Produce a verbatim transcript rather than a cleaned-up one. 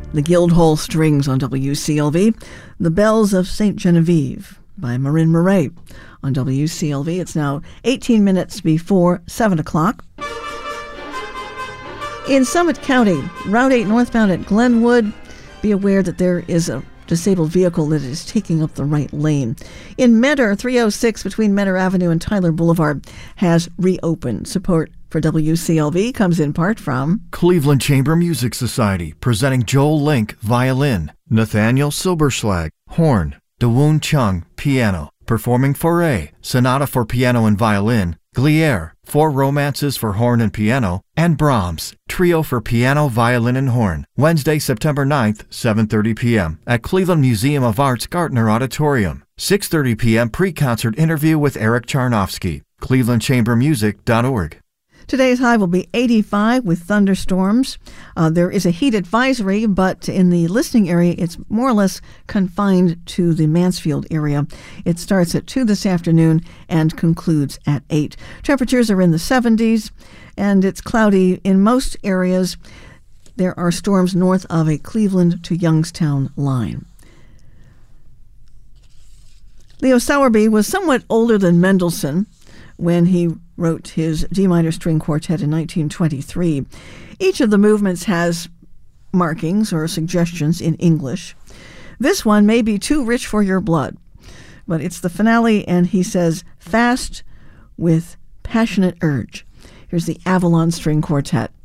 The Guildhall Strings on W C L V. The Bells of Saint Genevieve by Marin Murray on W C L V. It's now eighteen minutes before seven o'clock. In Summit County, Route eight northbound at Glenwood, be aware that there is a disabled vehicle that is taking up the right lane. In Metter, three oh six between Metter Avenue and Tyler Boulevard has reopened. Support for W C L V comes in part from Cleveland Chamber Music Society, presenting Joel Link, violin, Nathaniel Silberschlag, horn, Dawoon Chung, piano, performing Fauré, sonata for piano and violin, Glière, four romances for horn and piano, and Brahms, trio for piano, violin, and horn. Wednesday, September ninth, seven thirty p.m. at Cleveland Museum of Art's Gartner Auditorium. six thirty p.m. pre-concert interview with Eric Charnofsky. cleveland chamber music dot org. Today's high will be eighty-five with thunderstorms. Uh, there is a heat advisory, but in the listening area, it's more or less confined to the Mansfield area. It starts at two this afternoon and concludes at eight. Temperatures are in the seventies, and it's cloudy in most areas. There are storms north of a Cleveland to Youngstown line. Leo Sowerby was somewhat older than Mendelssohn when he wrote his D minor string quartet in nineteen twenty-three. Each of the movements has markings or suggestions in English. This one may be too rich for your blood, but it's the finale, and he says, fast with passionate urge. Here's the Avalon String Quartet.